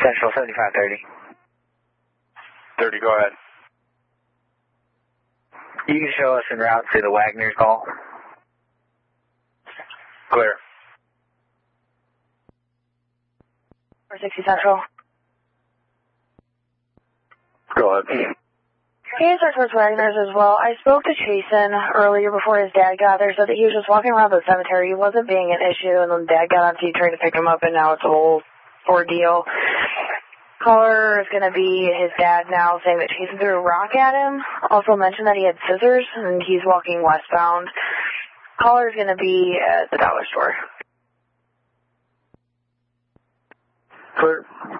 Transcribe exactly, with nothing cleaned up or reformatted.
Central seventy-five thirty. thirty, go ahead. You can show us en route to the Wagner's call. Clear. four sixty Central. Go ahead. He searched for Wagner's as well. I spoke to Chasen earlier before his dad got there, said that he was just walking around the cemetery. He wasn't being an issue, and then dad got on T trying to pick him up, and now it's a whole ordeal. Caller is going to be his dad now, saying that Chasen threw a rock at him. Also mentioned that he had scissors, and he's walking westbound. Caller is going to be at the dollar store. Clear.